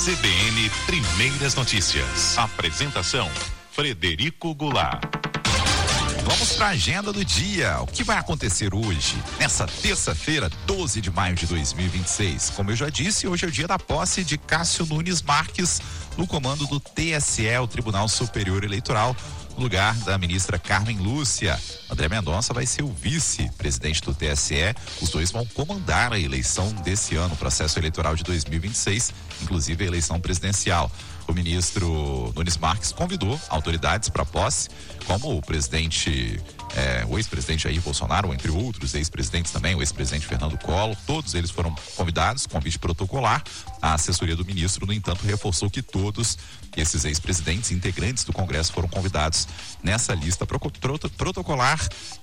CBN Primeiras Notícias. Apresentação: Frederico Goulart. Vamos para a agenda do dia. O que vai acontecer hoje, nessa terça-feira, 12 de maio de 2026? Como eu já disse, hoje é o dia da posse de Cássio Nunes Marques no comando do TSE, o Tribunal Superior Eleitoral, no lugar da ministra Carmen Lúcia. André Mendonça vai ser o vice-presidente do TSE. Os dois vão comandar a eleição desse ano, o processo eleitoral de 2026, inclusive a eleição presidencial. O ministro Nunes Marques convidou autoridades para a posse, como o presidente, o ex-presidente Jair Bolsonaro, entre outros ex-presidentes também, o ex-presidente Fernando Collor, todos eles foram convidados, convite protocolar. A assessoria do ministro, no entanto, reforçou que todos esses ex-presidentes, integrantes do Congresso, foram convidados nessa lista protocolar,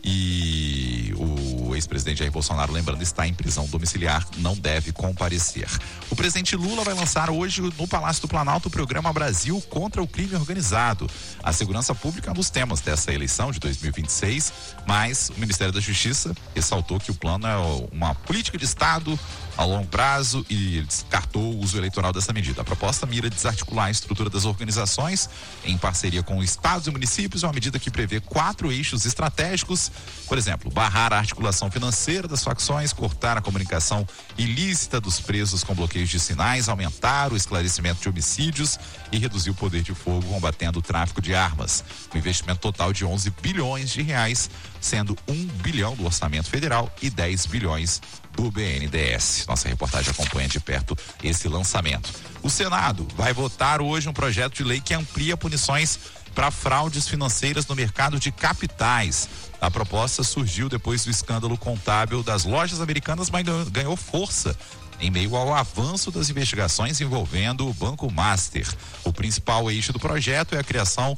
e o ex-presidente Jair Bolsonaro, lembrando, está em prisão domiciliar, não deve comparecer. O presidente Lula vai lançar hoje no Palácio do Planalto o programa Brasil contra o crime organizado. A segurança pública é um dos temas dessa eleição de 2026, mas o Ministério da Justiça ressaltou que o plano é uma política de Estado a longo prazo e descartou o uso eleitoral dessa medida. A proposta mira desarticular a estrutura das organizações em parceria com estados e municípios, uma medida que prevê 4 eixos estratégicos. Por exemplo, barrar a articulação financeira das facções, cortar a comunicação ilícita dos presos com bloqueios de sinais, aumentar o esclarecimento de homicídios e reduzir o poder de fogo combatendo o tráfico de armas. Um investimento total de 11 bilhões de reais, sendo 1 bilhão do orçamento federal e 10 bilhões do BNDES. Nossa reportagem acompanha de perto esse lançamento. O Senado vai votar hoje um projeto de lei que amplia punições para fraudes financeiras no mercado de capitais. A proposta surgiu depois do escândalo contábil das lojas americanas, mas ganhou força em meio ao avanço das investigações envolvendo o Banco Master. O principal eixo do projeto é a criação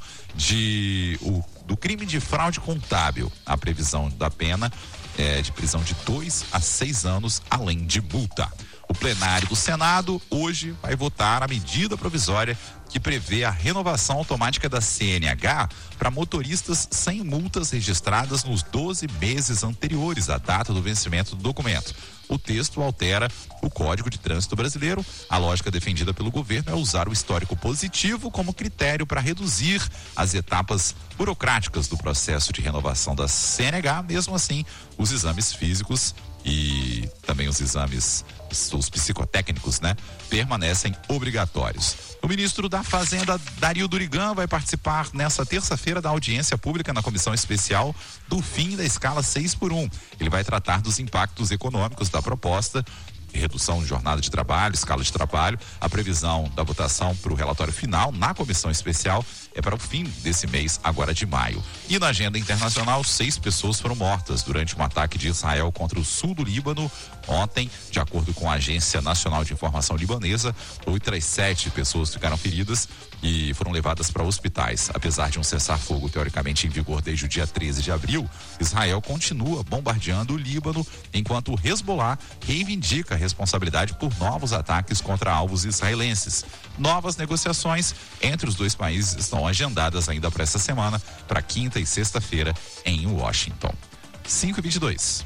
do crime de fraude contábil. A previsão da pena é de prisão de 2 a 6 anos, além de multa. O plenário do Senado hoje vai votar a medida provisória que prevê a renovação automática da CNH para motoristas sem multas registradas nos 12 meses anteriores à data do vencimento do documento. O texto altera o Código de Trânsito Brasileiro. A lógica defendida pelo governo é usar o histórico positivo como critério para reduzir as etapas burocráticas do processo de renovação da CNH. Mesmo assim, os exames físicos e também os exames, os psicotécnicos, permanecem obrigatórios. O ministro da Fazenda, Dario Durigan, vai participar nessa terça-feira da audiência pública na comissão especial do fim da escala 6x1. Ele vai tratar dos impactos econômicos da proposta, redução de jornada de trabalho, escala de trabalho. A previsão da votação para o relatório final na comissão especial é para o fim desse mês, agora de maio. E na agenda internacional, 6 pessoas foram mortas durante um ataque de Israel contra o sul do Líbano ontem. De acordo com a Agência Nacional de Informação Libanesa, outras 7 pessoas ficaram feridas e foram levadas para hospitais. Apesar de um cessar-fogo teoricamente em vigor desde o dia 13 de abril, Israel continua bombardeando o Líbano, enquanto o Hezbollah reivindica a responsabilidade por novos ataques contra alvos israelenses. Novas negociações entre os dois países estão agendadas ainda para essa semana, para quinta e sexta-feira em Washington. 5h22.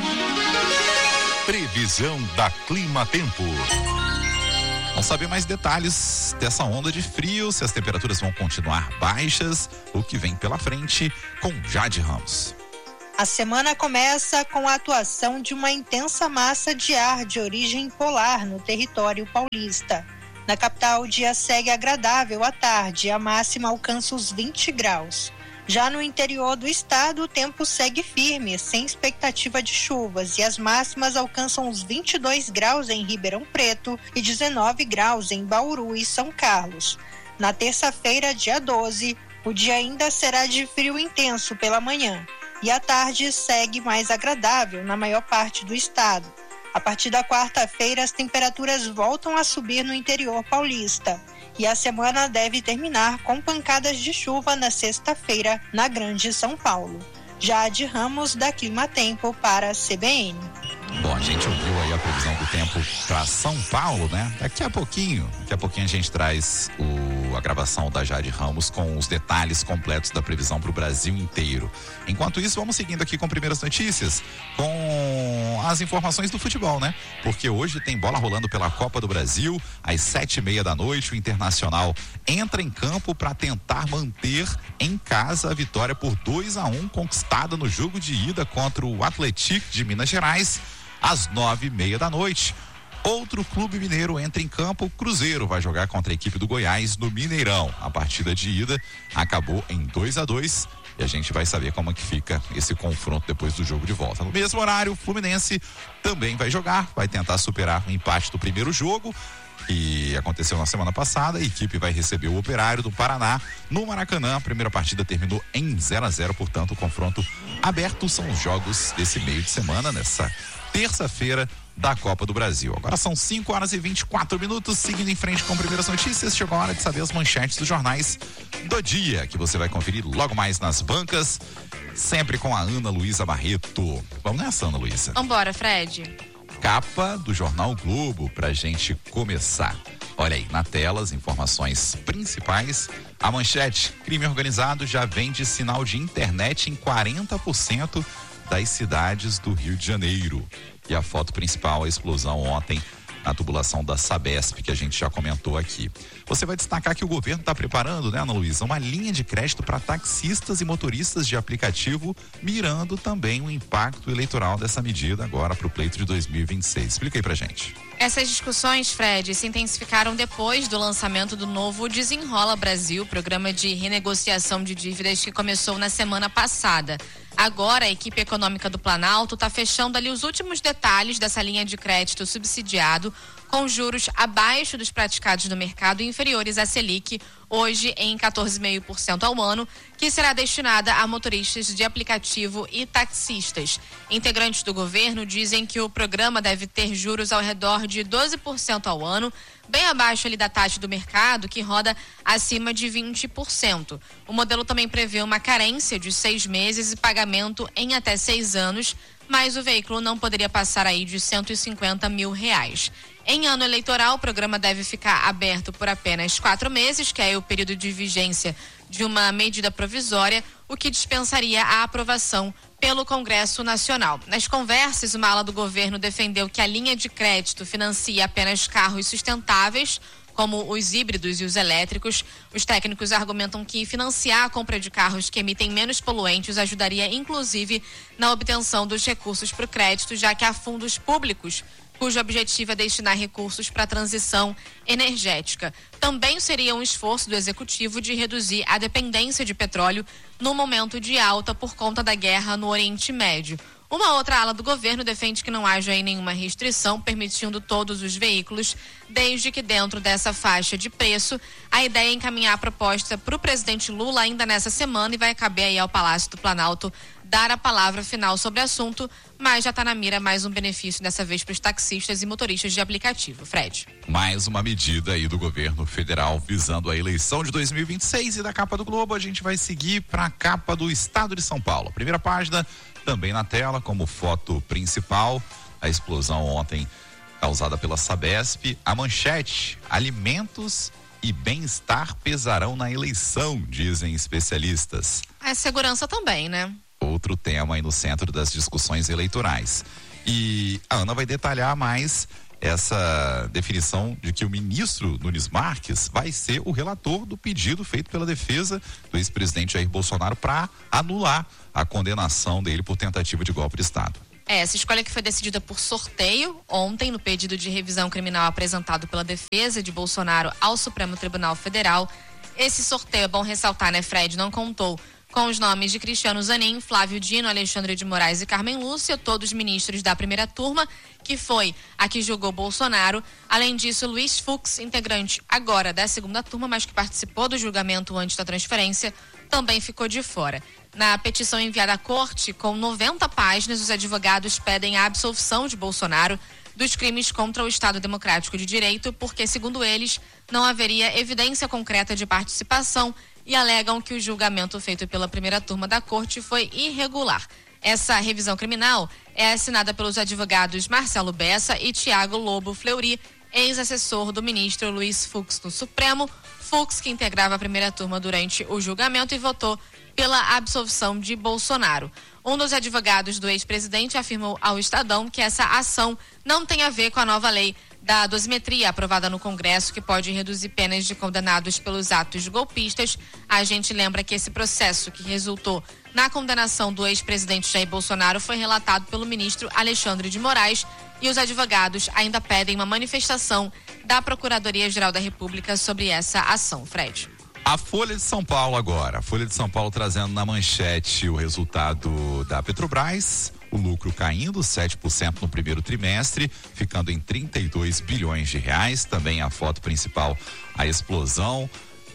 Previsão da Clima Tempo. Vamos saber mais detalhes dessa onda de frio, se as temperaturas vão continuar baixas, o que vem pela frente, com Jade Ramos. A semana começa com a atuação de uma intensa massa de ar de origem polar no território paulista. Na capital, o dia segue agradável à tarde e a máxima alcança os 20 graus. Já no interior do estado, o tempo segue firme, sem expectativa de chuvas, e as máximas alcançam os 22 graus em Ribeirão Preto e 19 graus em Bauru e São Carlos. Na terça-feira, dia 12, o dia ainda será de frio intenso pela manhã, e à tarde segue mais agradável na maior parte do estado. A partir da quarta-feira, as temperaturas voltam a subir no interior paulista. E a semana deve terminar com pancadas de chuva na sexta-feira na Grande São Paulo. Jade Ramos, da Clima Tempo, para a CBN. Bom, a gente ouviu aí a previsão do tempo para São Paulo, Daqui a pouquinho a gente traz a gravação da Jade Ramos com os detalhes completos da previsão para o Brasil inteiro. Enquanto isso, vamos seguindo aqui com primeiras notícias, com as informações do futebol, né? Porque hoje tem bola rolando pela Copa do Brasil, às 7:30 o Internacional entra em campo para tentar manter em casa a vitória por 2-1 conquistada no jogo de ida contra o Atlético de Minas Gerais, às 9:30. Outro clube mineiro entra em campo, Cruzeiro vai jogar contra a equipe do Goiás no Mineirão. A partida de ida acabou em 2-2 e a gente vai saber como é que fica esse confronto depois do jogo de volta. No mesmo horário, o Fluminense também vai jogar, vai tentar superar o empate do primeiro jogo que aconteceu na semana passada. A equipe vai receber o Operário do Paraná no Maracanã. A primeira partida terminou em 0-0, portanto o confronto aberto são os jogos desse meio de semana, nessa terça-feira da Copa do Brasil. Agora são 5:24, seguindo em frente com primeiras notícias. Chegou a hora de saber as manchetes dos jornais do dia, que você vai conferir logo mais nas bancas, sempre com a Ana Luísa Barreto. Vamos nessa, Ana Luísa? Vambora, Fred. Capa do jornal Globo pra gente começar. Olha aí, na tela as informações principais. A manchete: crime organizado já vende sinal de internet em 40% das cidades do Rio de Janeiro. E a foto principal, a explosão ontem na tubulação da Sabesp, que a gente já comentou aqui. Você vai destacar que o governo está preparando, né, Ana Luísa, uma linha de crédito para taxistas e motoristas de aplicativo, mirando também o impacto eleitoral dessa medida agora para o pleito de 2026. Explica aí pra gente. Essas discussões, Fred, se intensificaram depois do lançamento do novo Desenrola Brasil, programa de renegociação de dívidas que começou na semana passada. Agora, a equipe econômica do Planalto está fechando ali os últimos detalhes dessa linha de crédito subsidiado, com juros abaixo dos praticados no mercado e inferiores à Selic, hoje em 14,5% ao ano, que será destinada a motoristas de aplicativo e taxistas. Integrantes do governo dizem que o programa deve ter juros ao redor de 12% ao ano, bem abaixo ali da taxa do mercado, que roda acima de 20%. O modelo também prevê uma carência de 6 meses e pagamento em até 6 anos, mas o veículo não poderia passar aí de R$150 mil. Em ano eleitoral, o programa deve ficar aberto por apenas 4 meses, que é o período de vigência de uma medida provisória, o que dispensaria a aprovação pelo Congresso Nacional. Nas conversas, uma ala do governo defendeu que a linha de crédito financia apenas carros sustentáveis, como os híbridos e os elétricos. Os técnicos argumentam que financiar a compra de carros que emitem menos poluentes ajudaria, inclusive, na obtenção dos recursos para o crédito, já que há fundos públicos cujo objetivo é destinar recursos para a transição energética. Também seria um esforço do executivo de reduzir a dependência de petróleo no momento de alta por conta da guerra no Oriente Médio. Uma outra ala do governo defende que não haja aí nenhuma restrição, permitindo todos os veículos, desde que dentro dessa faixa de preço. A ideia é encaminhar a proposta para o presidente Lula ainda nessa semana e vai caber aí ao Palácio do Planalto dar a palavra final sobre o assunto, mas já está na mira mais um benefício dessa vez para os taxistas e motoristas de aplicativo. Fred. Mais uma medida aí do governo federal visando a eleição de 2026, e da capa do Globo a gente vai seguir para a capa do Estado de São Paulo. Primeira página também na tela como foto principal, a explosão ontem causada pela Sabesp. A manchete: alimentos e bem-estar pesarão na eleição, dizem especialistas. A segurança também, né? Outro tema aí no centro das discussões eleitorais. E a Ana vai detalhar mais essa definição de que o ministro Nunes Marques vai ser o relator do pedido feito pela defesa do ex-presidente Jair Bolsonaro para anular a condenação dele por tentativa de golpe de Estado. Essa escolha que foi decidida por sorteio ontem no pedido de revisão criminal apresentado pela defesa de Bolsonaro ao Supremo Tribunal Federal. Esse sorteio, é bom ressaltar, né, Fred, não contou com os nomes de Cristiano Zanin, Flávio Dino, Alexandre de Moraes e Carmen Lúcia, todos ministros da primeira turma, que foi a que julgou Bolsonaro. Além disso, Luiz Fux, integrante agora da segunda turma, mas que participou do julgamento antes da transferência, também ficou de fora. Na petição enviada à corte, com 90 páginas, os advogados pedem a absolvição de Bolsonaro dos crimes contra o Estado Democrático de Direito, porque, segundo eles, não haveria evidência concreta de participação e alegam que o julgamento feito pela primeira turma da corte foi irregular. Essa revisão criminal é assinada pelos advogados Marcelo Bessa e Tiago Lobo Fleury, ex-assessor do ministro Luiz Fux no Supremo. Fux, que integrava a primeira turma durante o julgamento e votou pela absolvição de Bolsonaro. Um dos advogados do ex-presidente afirmou ao Estadão que essa ação não tem a ver com a nova lei da dosimetria aprovada no Congresso, que pode reduzir penas de condenados pelos atos golpistas. A gente lembra que esse processo que resultou na condenação do ex-presidente Jair Bolsonaro foi relatado pelo ministro Alexandre de Moraes, e os advogados ainda pedem uma manifestação da Procuradoria-Geral da República sobre essa ação. Fred. A Folha de São Paulo agora. A Folha de São Paulo trazendo na manchete o resultado da Petrobras. O lucro caindo 7% no primeiro trimestre, ficando em 32 bilhões de reais. Também a foto principal, a explosão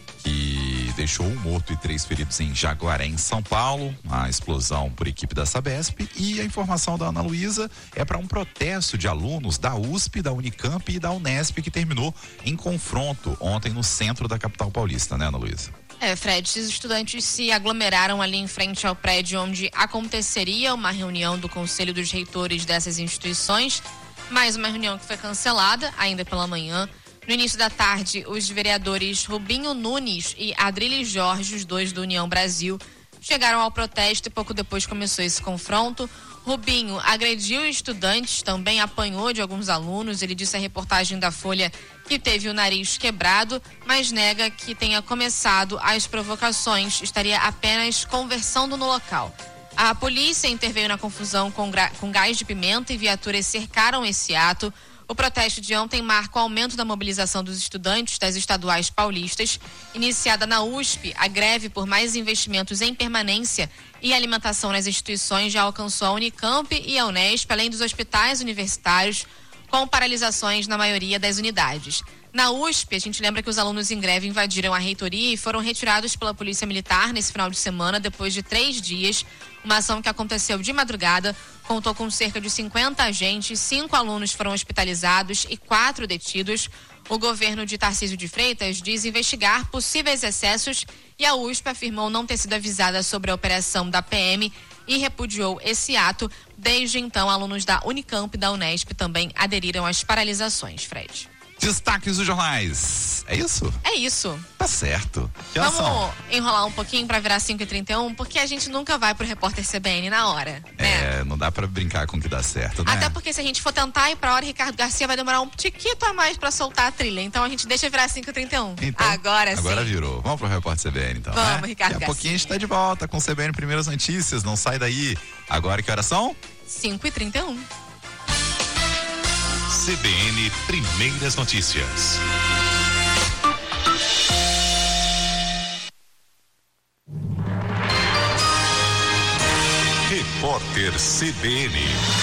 que deixou um morto e 3 feridos em Jaguaré, em São Paulo. A explosão por equipe da Sabesp. E a informação da Ana Luísa é para um protesto de alunos da USP, da Unicamp e da Unesp, que terminou em confronto ontem no centro da capital paulista, né, Ana Luísa? Fred, esses estudantes se aglomeraram ali em frente ao prédio onde aconteceria uma reunião do Conselho dos Reitores dessas instituições, mais uma reunião que foi cancelada ainda pela manhã. No início da tarde, os vereadores Rubinho Nunes e Adriles Jorge, os dois do União Brasil, chegaram ao protesto e pouco depois começou esse confronto. Rubinho agrediu estudantes, também apanhou de alguns alunos. Ele disse à reportagem da Folha que teve o nariz quebrado, mas nega que tenha começado as provocações. Estaria apenas conversando no local. A polícia interveio na confusão com gás de pimenta e viaturas cercaram esse ato. O protesto de ontem marca o aumento da mobilização dos estudantes das estaduais paulistas. Iniciada na USP, a greve por mais investimentos em permanência e alimentação nas instituições já alcançou a Unicamp e a Unesp, além dos hospitais universitários, com paralisações na maioria das unidades. Na USP, a gente lembra que os alunos em greve invadiram a reitoria e foram retirados pela Polícia Militar nesse final de semana, depois de 3 dias. Uma ação que aconteceu de madrugada, contou com cerca de 50 agentes, 5 alunos foram hospitalizados e 4 detidos. O governo de Tarcísio de Freitas diz investigar possíveis excessos e a USP afirmou não ter sido avisada sobre a operação da PM e repudiou esse ato. Desde então, alunos da Unicamp e da Unesp também aderiram às paralisações. Fred. Destaques dos jornais. É isso? É isso. Tá certo. Vamos enrolar um pouquinho pra virar 5h31, porque a gente nunca vai pro repórter CBN na hora, né? Não dá pra brincar com o que dá certo, né? Até porque se a gente for tentar ir pra hora, Ricardo Garcia vai demorar um tiquito a mais pra soltar a trilha. Então a gente deixa virar 5h31. Então, agora sim. Agora virou. Vamos pro repórter CBN, então. Vamos, Ricardo Garcia. Daqui a pouquinho a gente tá de volta com o CBN Primeiras Notícias. Não sai daí. Agora que horas são? 5h31. CBN Primeiras Notícias. Repórter CBN.